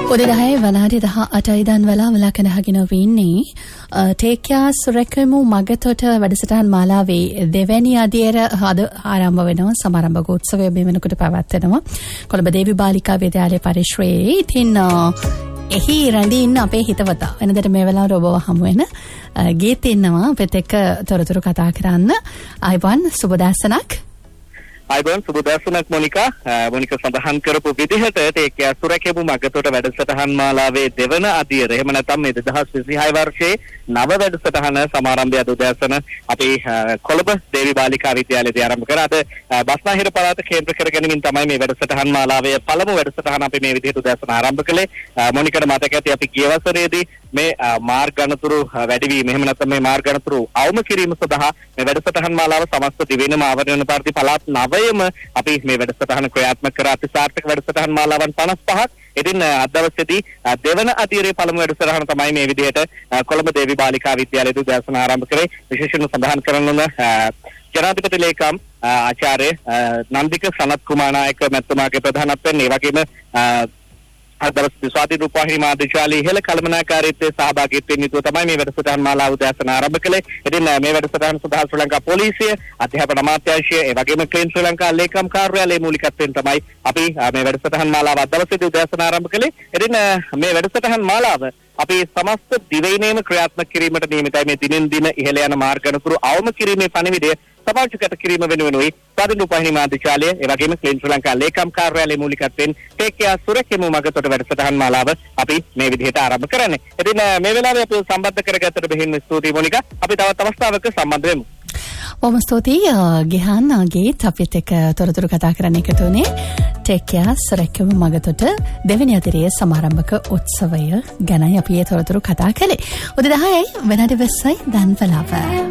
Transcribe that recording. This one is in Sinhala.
උදේ 10 වලාදී 18 ඉඳන් වලාගෙන හගිනව ඉන්නේ ටේක්යා සුරකමු මගතොට වැඩසටහන් මාලාවේ දෙවැනි අදියර අද ආරම්භ වෙනවා සමාරම්භ උත්සවය මේ වෙනකොට පවත්වනවා කොළඹ දේවි බාලිකා විද්‍යාලය පරිශ්‍රයේ. ඉතින් එහි රැඳී ඉන්න අපේ හිතවතා වෙනදට මේ වෙලාවට ඔබව හමු වෙන ගීත ඉන්නවා අපිත් එක්ක තොරතුරු කතා කරන්න. ආයිබන් සුබ දැසනක්. ආයිබන් සුබ දැසනක් මොනිකා සඳහන් කරපු විදිහට ටේක්යා සුරකමු මගතොට වැඩසටහන් මාලාවේ දෙවන අදියර එහෙම නැත්නම් මේ 2026 වර්ෂයේ නව වැඩසටහන සමාරම්භය උදෑසන අපි කොළඹ දේවි බාලිකා විද්‍යාලයේදී ආරම්භ කරා. අද බස්නාහිර පළාත කේන්ද්‍ර කරගෙනමින් තමයි මේ වැඩසටහන් මාලාවේ පළමු වැඩසටහන අපි මේ විදිහට උදෑසන ආරම්භ කළේ. මොනිකට මතක ඇති අපි ගිය වසරේදී මේ මාර්ග ගණතුරු වැඩිවීම එහෙම නැත්නම් මේ මාර්ග ගණතුරු අවම කිරීම සඳහා මේ වැඩසටහන් මාලාව සමස්ත දිවෙනම ආවරණ පරිදි පළාත් 9ම අපි මේ වැඩසටහන ක්‍රියාත්මක කර අතිසාර්ථක වැඩසටහන් මාලාවන් 55ක්. ඉතින් අද දවසේදී දෙවන අදියරේ පළමු වැඩසටහන තමයි මේ විදිහට කොළඹ දේවි බාලිකා විද්‍යාලයේදී උදෑසන ආරම්භ කරේ. විශේෂයෙන්ම සඳහන් කරන්න ඕන ජනාධිපති ලේකම් ආචාර්ය නන්දික සනත් කුමාර නායක මැතිතුමාගේ ප්‍රධානත්වයෙන් ඒ වගේම අදවස් ස්වාධීන රූපවාහිනී මාධ්‍යශාලී ඉහළ කළමනාකාරීත්වයේ සහභාගීත්වයෙන් යුතුව තමයි මේ වැඩසටහන් මාලාව උදෑසන ආරම්භ කළේ. ඉතින් මේ වැඩසටහන සඳහා ශ්‍රී ලංකා පොලිසිය, අධ්‍යාපන අමාත්‍යාංශය, ඒ වගේම ක්ලීන් ශ්‍රී ලංකා ලේකම් කාර්යාලයේ මූලිකත්වයෙන් තමයි අපි මේ වැඩසටහන් මාලාව අද දවසේදී උදෑසන ආරම්භ කළේ. ඉතින් මේ වැඩසටහන් මාලාව අපි සමස්ත දිවයිනේම ක්‍රියාත්මක කිරීමට නියමිතයි. මේ දිනෙන් දින ඉහළ යන මාර්ග ගණතුරු අවම කිරීමේ පණිවිඩය සමාජගත කිරීම වෙනුවෙනුයි ස්වාධීන රූපවාහිනී මාධ්‍යශාලය ඒ වගේම ක්ලීන් ශ්‍රී ලංකා ලේකම් කාර්යාලයේ මූලිකත්වයෙන් ටේක්යා සුරකමු මගතොට වැඩසටහන් මාලාව අපි මේ විදිහට ආරම්භ කරන්නේ. ඉතින් මේ වෙලාවේ අපි සම්බන්ධ කරගත්තට බෙහෙන්න ස්තුතියි මොනිකා. අපි තවත් අවස්ථාවක සම්බන්ධ වෙමු. බොහොම ස්තුතියි ගිහාන්ගේ අපිත් එක්ක තොරතුරු කතා කරන්න එකතු වුණේ ටේක්යා සුරකමු මගතොට දෙවෙනි අදියරේ සමාරම්භක උත්සවය ගැනයි අපි ඒ තොරතුරු කතා කළේ. උදේ 10යි වෙනද 20යි දැන් වලාව.